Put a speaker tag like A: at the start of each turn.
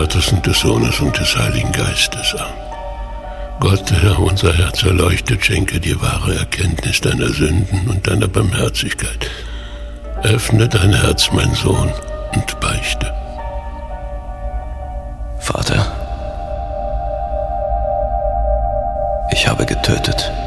A: Vaters und des Sohnes und des Heiligen Geistes. Amen. Gott, der Herr, unser Herz erleuchtet, schenke dir wahre Erkenntnis deiner Sünden und deiner Barmherzigkeit. Öffne dein Herz, mein Sohn, und beichte.
B: Vater, ich habe getötet.